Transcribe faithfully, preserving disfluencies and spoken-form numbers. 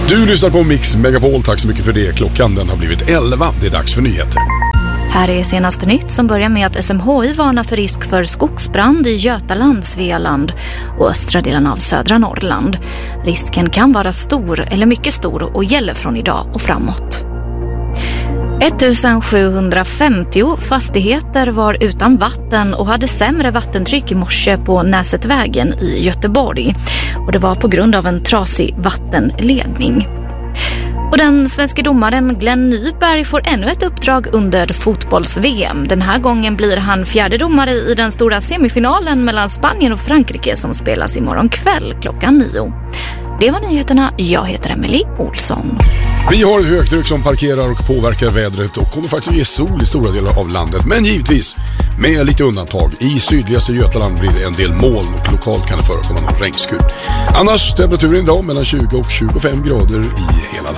Du lyssnar på Mix Megapol, tack så mycket för det. Klockan den har blivit elva, det är dags för nyheter. Här är senaste nytt som börjar med att S M H I varnar för risk för skogsbrand i Götaland, Svealand och östra delen av södra Norrland. Risken kan vara stor eller mycket stor och gäller från idag och framåt. ettusensjuhundrafemtio fastigheter var utan vatten och hade sämre vattentryck i morse på Näsetvägen i Göteborg. Och det var på grund av en trasig vattenledning. Och den svenska domaren Glenn Nyberg får ännu ett uppdrag under fotbolls-V M. Den här gången blir han fjärde domare i den stora semifinalen mellan Spanien och Frankrike som spelas imorgon kväll klockan nio. Det var nyheterna. Jag heter Emily Olsson. Vi har ett högtryck som parkerar och påverkar vädret och kommer faktiskt att ge sol i stora delar av landet. Men givetvis med lite undantag. I sydligaste Götaland blir det en del moln och lokalt kan det förekomma någon regnskur. Annars temperaturen idag mellan tjugo och tjugofem grader i hela landet.